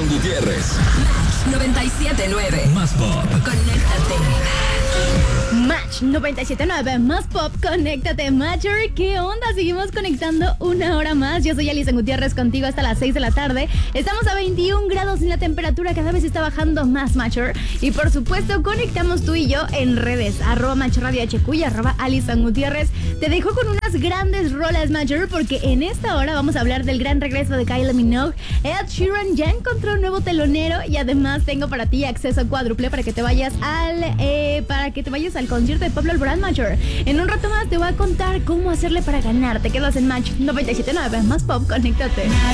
Alison Gutiérrez. Match 97.9. Más pop. Conéctate. Match 97.9, más pop, conéctate, Matcher. ¿Qué onda? Seguimos conectando una hora más. Yo soy Alison Gutiérrez contigo hasta las 6 de la tarde. Estamos a 21 grados y la temperatura cada vez está bajando más, Matcher. Y por supuesto, conectamos tú y yo en redes, @MatchRadioHQ y @Alison Gutiérrez. Te dejo con unas grandes rolas, Matcher, porque en esta hora vamos a hablar del gran regreso de Kylie Minogue. Ed Sheeran ya encontró un nuevo telonero y además tengo para ti acceso cuádruple para que te vayas al concierto de Pablo Alborán, Matcher. En un rato más te voy a contar cómo hacerle para ganar. Te quedas en Match 97.9, más pop, conéctate.